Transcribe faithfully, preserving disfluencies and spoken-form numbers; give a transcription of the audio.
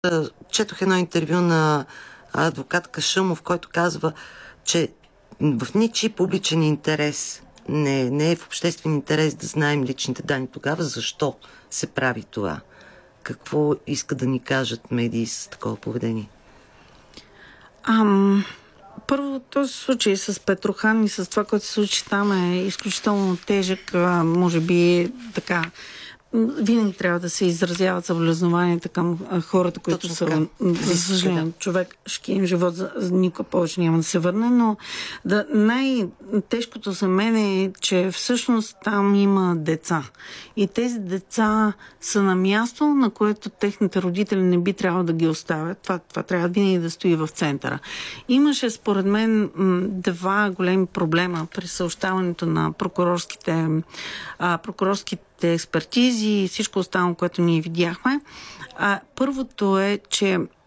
четох едно интервю на адвокат Кашъмов, който казва, че в ничий публичен интерес не, не е в обществен интерес да знаем личните данни. Тогава защо се прави това? Какво иска да ни кажат медии с такова поведение? Ам... Първо, този случай с Петрохан и с това, което се случи там е изключително тежък, може би така. Винаги трябва да се изразяват съболезнованията към хората, които Точно са, за съжаление, човешки им живот за, за никога повече няма да се върне, но да, най-тежкото за мен е, че всъщност там има деца. И тези деца са на място, на което техните родители не би трябвало да ги оставят. Това, това трябва винаги да стои в центъра. Имаше, според мен, два големи проблема при съобщаването на прокурорските, а, прокурорските експертизи и всичко останало, което ние видяхме. А, първото е, че